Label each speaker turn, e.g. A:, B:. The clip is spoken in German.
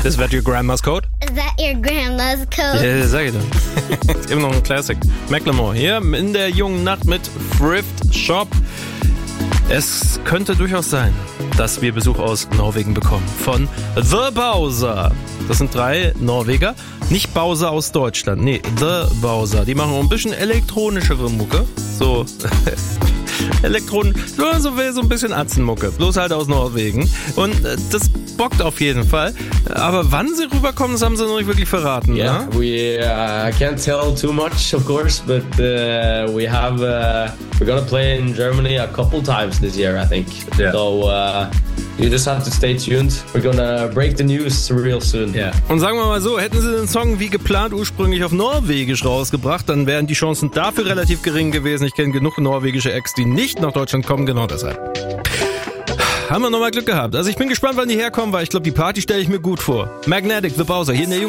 A: Is that your grandma's code?
B: Is that your grandma's code?
A: Ja, sag ich doch. Immer noch ein Classic. Macklemore hier in der jungen Nacht mit Thrift Shop. Es könnte durchaus sein, dass wir Besuch aus Norwegen bekommen. Von The Bowser. Das sind 3 Norweger. Nicht Bowser aus Deutschland. Nee, The Bowser. Die machen auch ein bisschen elektronischere Mucke. So so ein bisschen Atzenmucke. Bloß halt aus Norwegen. Und das bockt auf jeden Fall. Aber wann sie rüberkommen, das haben sie noch nicht wirklich verraten.
C: Yeah,
A: ne?
C: we can't tell too much, of course, but we're gonna play in Germany a couple times this year, I think.
A: Yeah.
C: So you just have to stay tuned. We're gonna break the news real soon.
A: Ja. Und sagen wir mal so, hätten sie den Song wie geplant ursprünglich auf Norwegisch rausgebracht, dann wären die Chancen dafür relativ gering gewesen. Ich kenne genug norwegische Acts, die nicht nach Deutschland kommen, genau deshalb. Haben wir nochmal Glück gehabt. Also ich bin gespannt, wann die herkommen, weil ich glaube, die Party stelle ich mir gut vor. Magnetic, The Bowser, hier in der